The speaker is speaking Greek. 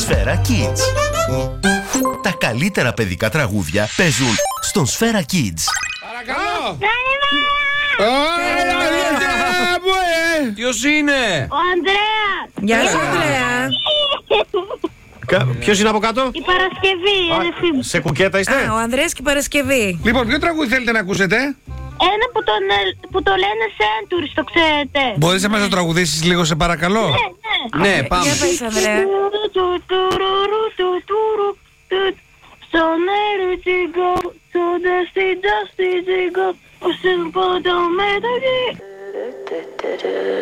Σφαίρα Kids. Τα καλύτερα παιδικά τραγούδια παίζουν στον Σφαίρα Kids. Παρακαλώ! Ποιος είναι? Ο Ανδρέας! Γεια σου, Ανδρέα. Ποιος είναι από κάτω? Η Παρασκευή, η αδερφή μου. Σε κουκέτα είστε? Ο Ανδρέας και η Παρασκευή. Λοιπόν, ποιο τραγούδι θέλετε να ακούσετε? Ένα που το λένε Centuries, το ξέρετε. Μπορείς να μας το τραγουδήσεις λίγο, σε παρακαλώ? Ναι, πάμε. Για πες, Ανδρέα. So let it go, so dusty, dusty, go.